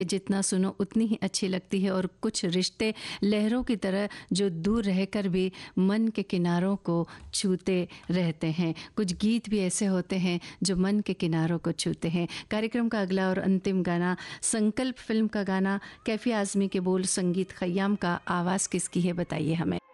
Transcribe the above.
जितना सुनो उतनी ही अच्छी लगती है, और कुछ रिश्ते लहरों की तरह जो दूर रहकर भी मन के किनारों को छूते रहते हैं। कुछ गीत भी ऐसे होते हैं जो मन के किनारों को छूते हैं। कार्यक्रम का अगला और अंतिम गाना संकल्प फिल्म का गाना, कैफी आज़मी के बोल, संगीत खय्याम का, आवाज़ किसकी है बताइए हमें।